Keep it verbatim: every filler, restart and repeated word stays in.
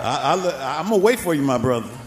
I, I, I'm gonna wait for you, my brother.